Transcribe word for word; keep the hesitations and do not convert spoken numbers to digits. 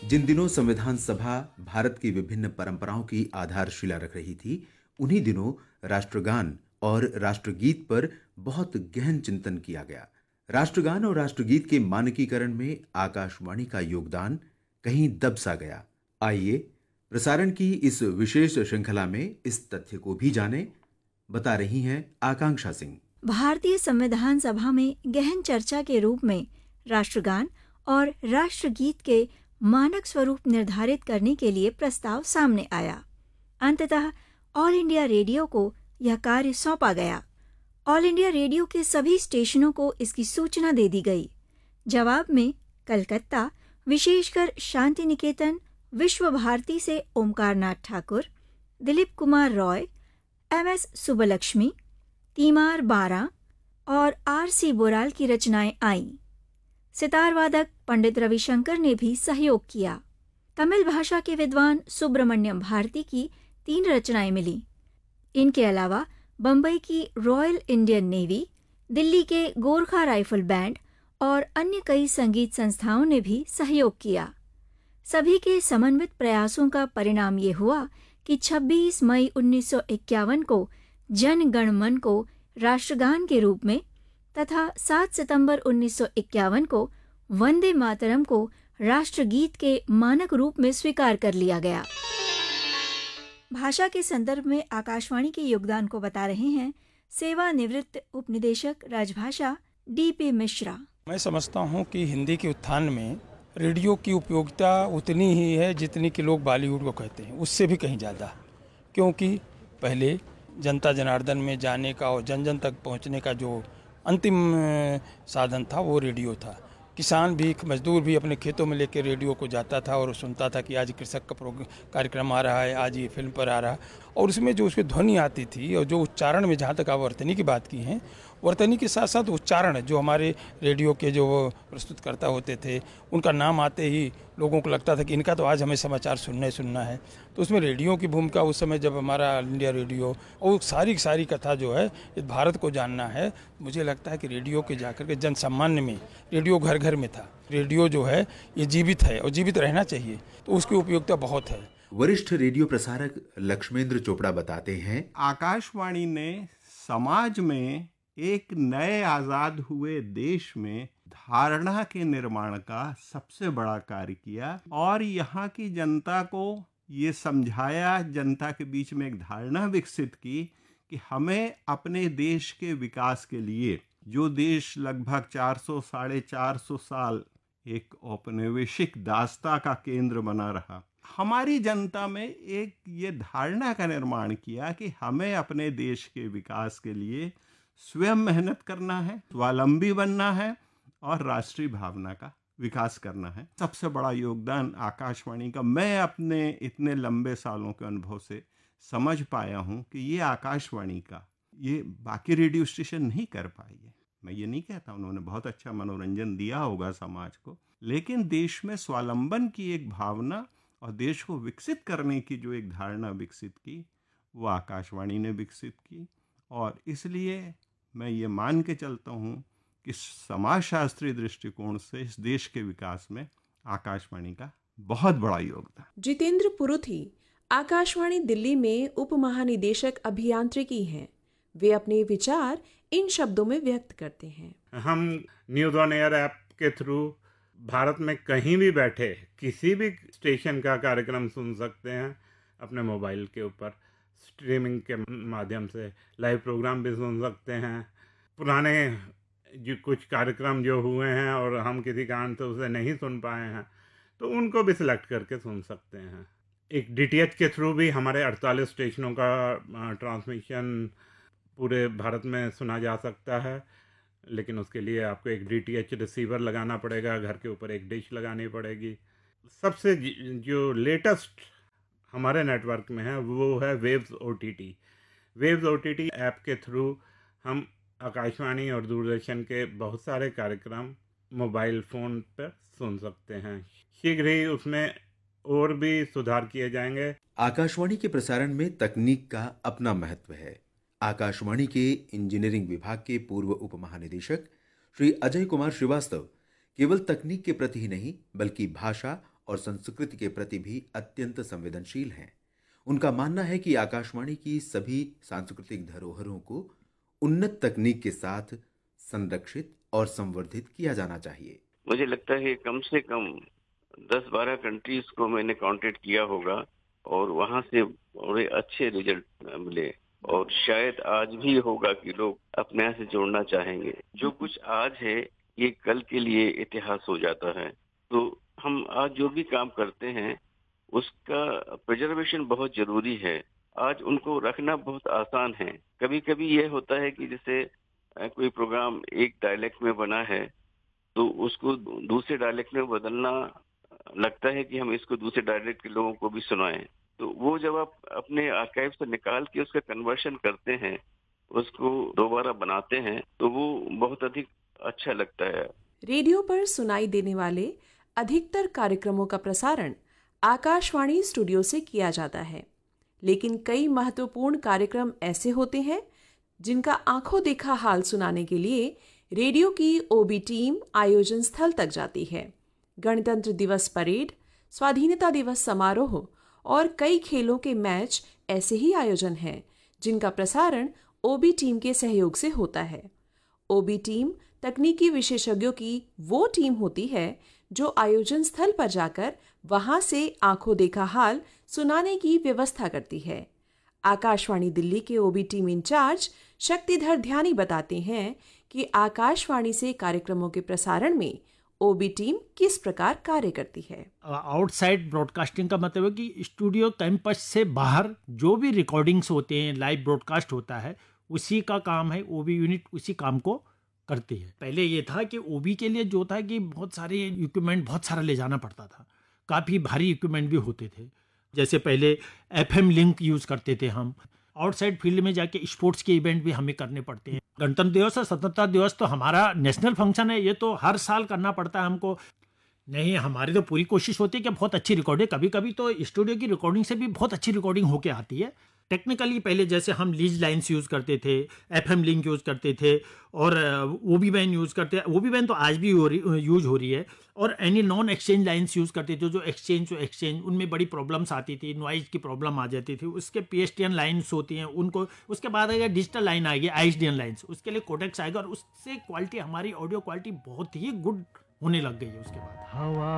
जिन दिनों संविधान सभा भारत की विभिन्न परंपराओं की आधारशिला रख रही थी, उन्हीं दिनों राष्ट्रगान और राष्ट्रगीत पर बहुत गहन चिंतन किया गया। राष्ट्रगान और राष्ट्रगीत के मानकीकरण में आकाशवाणी का योगदान कहीं दब सा गया। आइए प्रसारण की इस विशेष श्रृंखला में इस तथ्य को भी जानें, बता रही हैं आकांक्षा सिंह। भारतीय संविधान सभा में गहन चर्चा के रूप में राष्ट्रगान और राष्ट्रगीत के मानक स्वरूप निर्धारित करने के लिए प्रस्ताव सामने आया। अंततः ऑल इंडिया रेडियो को यह कार्य सौंपा गया। ऑल इंडिया रेडियो के सभी स्टेशनों को इसकी सूचना दे दी गई। जवाब में कलकत्ता, विशेषकर शांति निकेतन, विश्व भारती से ओमकार नाथ ठाकुर, दिलीप कुमार रॉय, एम एस सुब्बलक्ष्मी, तीमार बारा और आर सी बोराल की रचनाएं आईं। सितार वादक पंडित रविशंकर ने भी सहयोग किया। तमिल भाषा के विद्वान सुब्रमण्यम भारती की तीन रचनाएं मिली। इनके अलावा बम्बई की रॉयल इंडियन नेवी, दिल्ली के गोरखा राइफल बैंड और अन्य कई संगीत संस्थाओं ने भी सहयोग किया। सभी के समन्वित प्रयासों का परिणाम ये हुआ कि छब्बीस मई उन्नीस सौ इक्यावन को जन गण मन को राष्ट्रगान के रूप में तथा सात सितंबर उन्नीस सौ इक्यावन को वंदे मातरम को राष्ट्रगीत के मानक रूप में स्वीकार कर लिया गया। भाषा के संदर्भ में आकाशवाणी के योगदान को बता रहे हैं सेवानिवृत्त उपनिदेशक राजभाषा डी पी मिश्रा। मैं समझता हूं कि हिंदी के उत्थान में रेडियो की उपयोगिता उतनी ही है जितनी कि लोग बॉलीवुड को कहते हैं, उससे भी कहीं ज़्यादा। क्योंकि पहले जनता जनार्दन में जाने का और जन जन तक पहुंचने का जो अंतिम साधन था वो रेडियो था। किसान भी, मजदूर भी अपने खेतों में लेकर रेडियो को जाता था और सुनता था कि आज कृषक का कार्यक्रम आ रहा है, आज ये फिल्म पर आ रहा है। और उसमें जो उसकी ध्वनि आती थी और जो उच्चारण में, जहाँ तक आप वर्तनी की बात की हैं, वर्तनी के साथ साथ उच्चारण जो हमारे रेडियो के जो प्रस्तुतकर्ता होते थे, उनका नाम आते ही लोगों को लगता था कि इनका तो आज हमें समाचार सुनना ही सुनना है। तो उसमें रेडियो की भूमिका उस समय, जब हमारा ऑल इंडिया रेडियो और सारी सारी कथा जो है इस भारत को जानना है, मुझे लगता है कि रेडियो के जाकर के जन सामान्य में रेडियो घर घर में था। रेडियो जो है ये जीवित है और जीवित रहना चाहिए, तो उसकी उपयोगिता बहुत है। वरिष्ठ रेडियो प्रसारक लक्ष्मेंद्र चोपड़ा बताते हैं, आकाशवाणी ने समाज में एक नए आजाद हुए देश में धारणा के निर्माण का सबसे बड़ा कार्य किया और यहाँ की जनता को ये समझाया, जनता के बीच में एक धारणा विकसित की कि हमें अपने देश के विकास के लिए, जो देश लगभग चार सौ साढ़े चार सौ साल एक औपनिवेशिक दास्ता का केंद्र बना रहा, हमारी जनता में एक ये धारणा का निर्माण किया कि हमें अपने देश के विकास के लिए स्वयं मेहनत करना है, स्वावलंबी बनना है और राष्ट्रीय भावना का विकास करना है। सबसे बड़ा योगदान आकाशवाणी का मैं अपने इतने लंबे सालों के अनुभव से समझ पाया हूँ कि ये आकाशवाणी का ये बाकी रेडियो स्टेशन नहीं कर पाई है। मैं ये नहीं कहता, उन्होंने बहुत अच्छा मनोरंजन दिया होगा समाज को, लेकिन देश में स्वावलंबन की एक भावना और देश को विकसित करने की जो एक धारणा विकसित की, वो आकाशवाणी ने विकसित की। और इसलिए मैं ये मान के चलता हूँ कि समाजशास्त्रीय दृष्टिकोण से इस देश के विकास में आकाशवाणी का बहुत बड़ा योगदान। जितेंद्र पुरुथी आकाशवाणी दिल्ली में उप महानिदेशक अभियांत्रिकी हैं। वे अपने विचार इन शब्दों में व्यक्त करते हैं। हम न्यूज़ ऑन एयर ऐप के थ्रू भारत में कहीं भी बैठे किसी भी स्टेशन का कार्यक्रम सुन सकते हैं। अपने मोबाइल के ऊपर स्ट्रीमिंग के माध्यम से लाइव प्रोग्राम भी सुन सकते हैं। पुराने जो कुछ कार्यक्रम जो हुए हैं और हम किसी कारण से उसे नहीं सुन पाए हैं, तो उनको भी सिलेक्ट करके सुन सकते हैं। एक डी टी एच के थ्रू भी हमारे अड़तालीस स्टेशनों का ट्रांसमिशन पूरे भारत में सुना जा सकता है, लेकिन उसके लिए आपको एक डी टी एच रिसीवर लगाना पड़ेगा, घर के ऊपर एक डिश लगानी पड़ेगी। सबसे जो लेटेस्ट हमारे नेटवर्क में है वो है waves O T T. Waves O T T app के थ्रू हम आकाशवाणी और दूरदर्शन के बहुत सारे कार्यक्रम मोबाइल फ़ोन पर सुन सकते हैं। शीघ्र ही उसमें और भी सुधार किए जाएंगे। आकाशवाणी के प्रसारण में तकनीक का अपना महत्व है। आकाशवाणी के इंजीनियरिंग विभाग के पूर्व उप महानिदेशक श्री अजय कुमार श्रीवास्तव केवल तकनीक के प्रति ही नहीं बल्कि भाषा और संस्कृति के प्रति भी अत्यंत संवेदनशील हैं। उनका मानना है कि आकाशवाणी की सभी सांस्कृतिक धरोहरों को उन्नत तकनीक के साथ संरक्षित और संवर्धित किया जाना चाहिए। मुझे लगता है कम से कम दस बारह कंट्रीज को मैंने कांटेक्ट किया होगा और वहां से बड़े अच्छे रिजल्ट मिले, और शायद आज भी होगा कि लोग अपने यहाँ से जोड़ना चाहेंगे। जो कुछ आज है ये कल के लिए इतिहास हो जाता है। तो हम आज जो भी काम करते हैं उसका प्रिजर्वेशन बहुत जरूरी है। आज उनको रखना बहुत आसान है। कभी कभी ये होता है कि जैसे कोई प्रोग्राम एक डायलेक्ट में बना है तो उसको दूसरे डायलेक्ट में बदलना लगता है कि हम इसको दूसरे डायलेक्ट के लोगों को भी सुनाएं। तो वो जब आप अपने आर्काइव से निकाल के उसका कन्वर्शन करते हैं, उसको दोबारा बनाते हैं, तो वो बहुत अधिक अच्छा लगता है। रेडियो पर सुनाई देने वाले अधिकतर कार्यक्रमों का प्रसारण आकाशवाणी स्टूडियो से किया जाता है, लेकिन कई महत्वपूर्ण कार्यक्रम ऐसे होते हैं जिनका आंखों देखा हाल सुनाने के लिए रेडियो की ओबी टीम आयोजन स्थल तक जाती है। गणतंत्र दिवस परेड, स्वाधीनता दिवस समारोह और कई खेलों के मैच ऐसे ही आयोजन हैं जिनका प्रसारण ओबी टीम के सहयोग से होता है। ओबी टीम तकनीकी विशेषज्ञों की वो टीम होती है जो आयोजन स्थल पर जाकर वहां से आंखों देखा हाल सुनाने की व्यवस्था करती है। आकाशवाणी दिल्ली के ओबी टीम इंचार्ज शक्तिधर ध्यानी बताते हैं कि आकाशवाणी से कार्यक्रमों के प्रसारण में ओबी टीम किस प्रकार कार्य करती है। आउटसाइड ब्रॉडकास्टिंग का मतलब है कि स्टूडियो कैंपस से बाहर जो भी रिकॉर्डिंग्स होते हैं, लाइव ब्रॉडकास्ट होता है, उसी का काम है। ओबी यूनिट उसी काम को करती है। पहले ये था कि ओबी के लिए जो था कि बहुत सारे इक्विपमेंट बहुत सारा ले जाना पड़ता था, काफ़ी भारी इक्विपमेंट भी होते थे। जैसे पहले एफएम लिंक यूज़ करते थे हम। आउटसाइड फील्ड में जाके स्पोर्ट्स के इवेंट भी हमें करने पड़ते हैं। गणतंत्र दिवस और स्वतंत्रता दिवस तो हमारा नेशनल फंक्शन है, ये तो हर साल करना पड़ता है हमको। नहीं, हमारी तो पूरी कोशिश होती है कि बहुत अच्छी रिकॉर्डिंग, कभी कभी तो स्टूडियो की रिकॉर्डिंग से भी बहुत अच्छी रिकॉर्डिंग होके आती है। टेक्निकली पहले जैसे हम लीज लाइन्स यूज़ करते थे, एफएम लिंक यूज़ करते थे और ओबी बैन यूज़ करते हैं। ओबी बैन तो आज भी यूज हो रही है। और any non exchange lines use करते थे, जो एक्सचेंज जो एक्सचेंज उनमें बड़ी प्रॉब्लम्स आती थी, नॉइज़ की प्रॉब्लम आ जाती थी। उसके पीएसटीएन लाइन्स होती हैं उनको, उसके बाद अगर डिजिटल लाइन आएगी आईएसडीएन लाइन्स, उसके लिए कोडेक्स आएगा और उससे क्वालिटी, हमारी ऑडियो क्वालिटी बहुत ही गुड होने लग गई है उसके बाद।